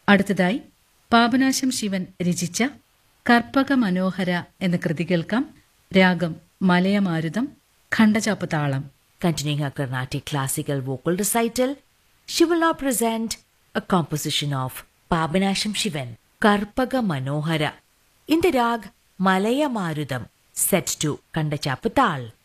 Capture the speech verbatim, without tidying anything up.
അടുത്തതായി പാപനാശം ശിവൻ രചിച്ച കർപ്പക മനോഹര എന്ന കൃതി കേൾക്കാം. രാഗം മലയമാരുതം, ഖണ്ഡചാപ്പ് താളം. Continuing her Carnatic classical vocal recital, she will now present a composition of Pabanasham Shivan, Karpaga Manohara, in the rag Malaya Marudam, set to Kandachappatal.